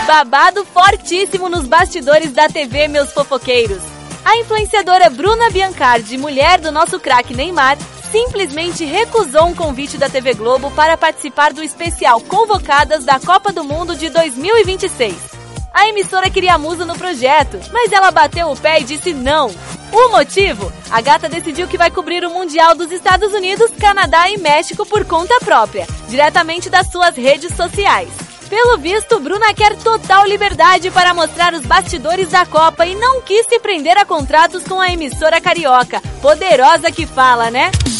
Babado fortíssimo nos bastidores da TV, meus fofoqueiros. A influenciadora Bruna Biancardi, mulher do nosso craque Neymar, simplesmente recusou um convite da TV Globo para participar do especial Convocadas da Copa do Mundo de 2026. A emissora queria a musa no projeto, mas ela bateu o pé e disse não. O motivo? A gata decidiu que vai cobrir o Mundial dos Estados Unidos, Canadá e México por conta própria, diretamente das suas redes sociais. Pelo visto, Bruna quer total liberdade para mostrar os bastidores da Copa e não quis se prender a contratos com a emissora carioca. Poderosa que fala, né?